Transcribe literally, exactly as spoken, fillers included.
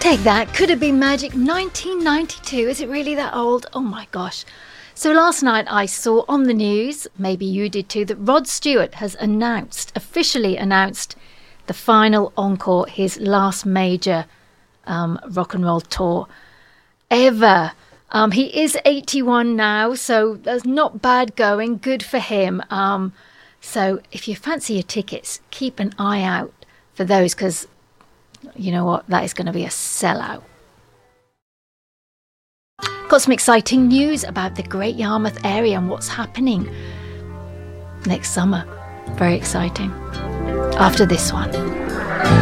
Take that. Could have been magic. nineteen ninety-two. Is it really that old? Oh my gosh. So last night I saw on the news, maybe you did too, that Rod Stewart has announced, officially announced, the final encore, his last major um, rock and roll tour ever. Um, he is eighty-one now, so that's not bad going. Good for him. Um, so if you fancy your tickets, keep an eye out for those, because you know what? That is going to be a sellout. Got some exciting news about the Great Yarmouth area and what's happening next summer. Very exciting. After this one.